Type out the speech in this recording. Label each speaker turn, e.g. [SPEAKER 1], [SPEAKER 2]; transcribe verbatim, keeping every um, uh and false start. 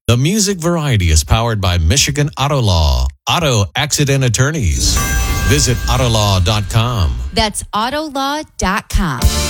[SPEAKER 1] The Music Variety is powered by Michigan Auto Law, auto accident attorneys. Visit autolaw dot com.
[SPEAKER 2] That's autolaw dot com.